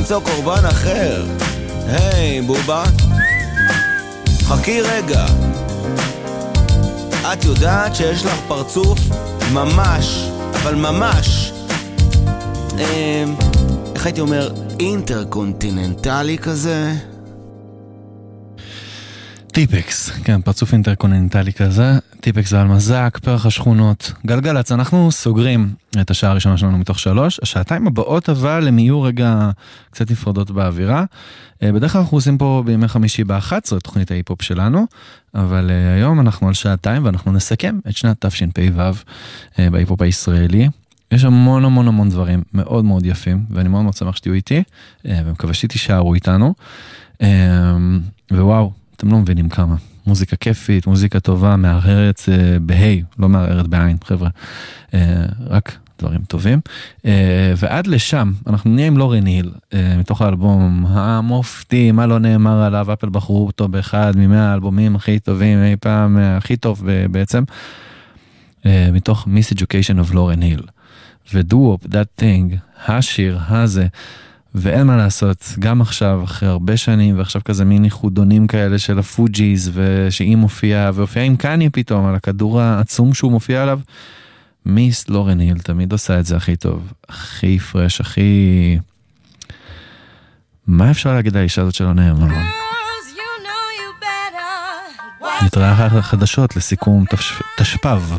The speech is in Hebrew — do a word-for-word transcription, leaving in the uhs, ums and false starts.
למצוא קורבן אחר. היי, בובה, חכי רגע. את יודעת שיש לך פרצוף ממש, אבל ממש, אה, איך הייתי אומר, אינטרקונטיננטלי כזה? טיפקס, כן, פרצוף אינטרקונטיננטלי כזה. טיפקס ועל מזק, פרח השכונות, גלגלץ. אנחנו סוגרים את השעה הראשונה שלנו מתוך שלוש. השעתיים הבאות אבל הם יהיו רגע קצת נפרדות באווירה. בדרך כלל אנחנו עושים פה בימי חמישי ב-אחת עשרה תוכנית ההיפופ שלנו, אבל היום אנחנו על שעתיים ואנחנו נסכם את שנת תשפ"ו בהיפופ הישראלי. יש המון המון המון דברים מאוד מאוד יפים, ואני מאוד מאוד שמח שתהיו איתי, ומקווה שתישארו איתנו. ווואו, אתם לא מבינים כמה. מוזיקה כיפית, מוזיקה טובה, מערערת בהי, לא מערערת בעין, חבר'ה. רק דברים טובים. ועד לשם, אנחנו נהיה עם לורן היל, מתוך האלבום המופתי, מה לא נאמר עליו, אפל בחרו אותו באחד ממאה האלבומים הכי טובים, אי פעם הכי טוב בעצם, מתוך Miseducation of לורן היל. ודו-אופ, That Thing, השיר הזה, ואין מה לעשות, גם עכשיו, אחרי הרבה שנים, ועכשיו כזה מין איחודונים כאלה של הפוג'יז, ושהיא מופיעה, והופיעה עם קניה פתאום, על הכדור העצום שהוא מופיע עליו, מיס לורן היל תמיד עושה את זה הכי טוב, הכי פרש, הכי... מה אפשר להגיד האישה הזאת שלא נאמר? נתראה חדשות לסיכום תשפ"ב.